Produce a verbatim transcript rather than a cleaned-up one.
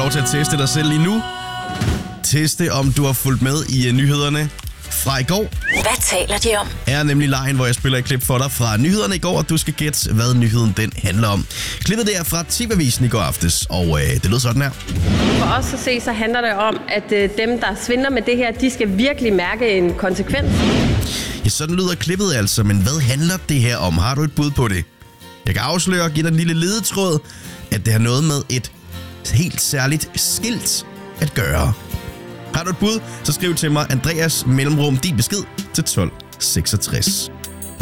lov til at teste dig selv lige nu. Teste, om du har fulgt med i nyhederne fra i går. Hvad taler de om? Er nemlig lejen, hvor jeg spiller et klip for dig fra nyhederne i går, og du skal gætte, hvad nyheden den handler om. Klippet der fra T V-avisen i går aftes, og øh, det lød sådan her. For os at se, så handler det om, at øh, dem, der svindler med det her, de skal virkelig mærke en konsekvens. Ja, sådan lyder klippet altså, men hvad handler det her om? Har du et bud på det? Jeg kan afsløre og give dig en lille ledetråd, at det har noget med et helt særligt skilt at gøre. Har du et bud, så skriv til mig Andreas mellemrum din besked til tolv seksogtres.